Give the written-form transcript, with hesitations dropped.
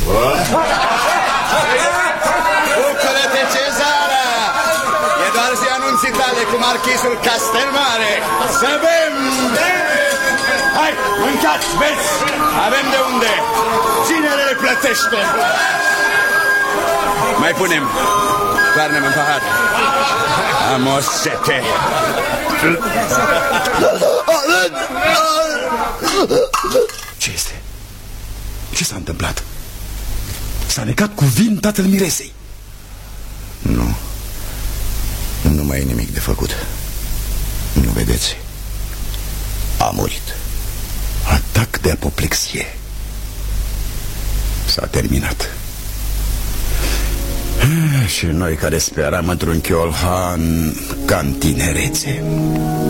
Bucură-te, Cezara! E doar zi anunții tale cu marchizul Castelmare. Să bem! Hai, mâncați, beți! Avem de unde! Ginerele plătește! Mai punem! Toarnă-mă în pahar! Am o sete! Ce este? Ce s-a întâmplat? S-a necat cu vin tatăl miresei. Nu mai e nimic de făcut. Nu vedeți? A murit. Atac de apoplexie. S-a terminat. Și noi care speram într-un chiolhan ca în tinerețe.